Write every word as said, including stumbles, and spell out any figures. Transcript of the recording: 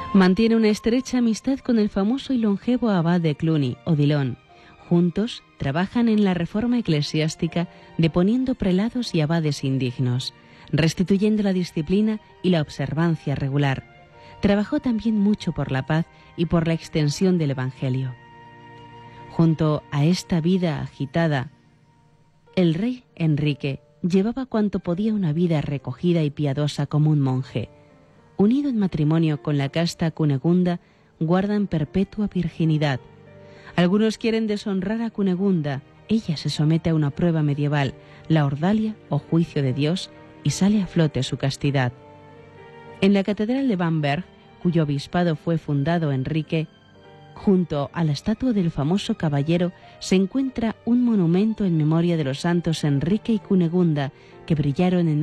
Mantiene una estrecha amistad con el famoso y longevo abad de Cluny, Odilon. Juntos trabajan en la reforma eclesiástica, deponiendo prelados y abades indignos, restituyendo la disciplina y la observancia regular. Trabajó también mucho por la paz y por la extensión del Evangelio. Junto a esta vida agitada, el rey Enrique llevaba cuanto podía una vida recogida y piadosa como un monje. Unido en matrimonio con la casta Cunegunda, guardan perpetua virginidad. Algunos quieren deshonrar a Cunegunda. Ella se somete a una prueba medieval, la ordalia o juicio de Dios, y sale a flote su castidad. En la catedral de Bamberg, cuyo obispado fue fundado Enrique, junto a la estatua del famoso caballero se encuentra un monumento en memoria de los santos Enrique y Cunegunda, que brillaron en